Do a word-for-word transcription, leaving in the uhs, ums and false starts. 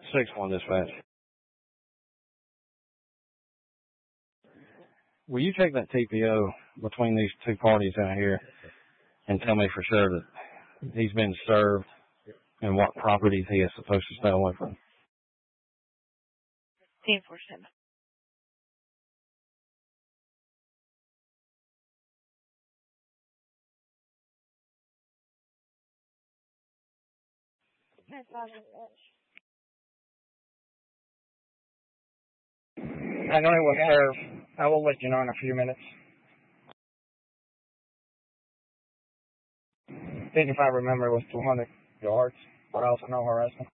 six one dispatch. Will you take that T P O between these two parties out here and tell me for sure that he's been served and what properties he is supposed to stay away from? ten four seven. I know he was served. I will let you know in a few minutes. I think if I remember it was two hundred yards, but I also know harassment.